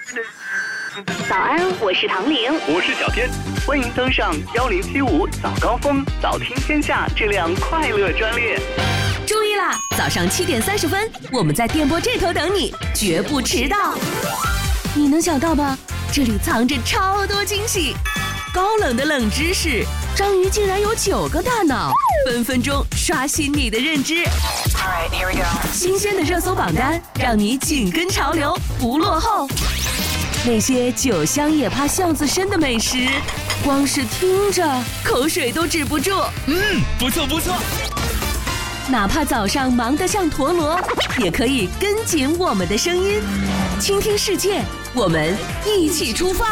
早安，我是唐玲， 我是小天，欢迎登上1075早高峰早听天下这辆快乐专列。 注意啦，早上7点30分，我们在电波这头等你，绝不迟到。你能想到吧？这里藏着超多惊喜，高冷的冷知识，章鱼竟然有9个大脑，分分钟刷新你的认知。 Alright, here we go. 新鲜的热搜榜单，让你紧跟潮流，不落后。那些酒香也怕巷子深的美食，光是听着口水都止不住。 不错不错。 哪怕早上忙得像陀螺，也可以跟紧我们的声音，倾听世界，我们一起出发。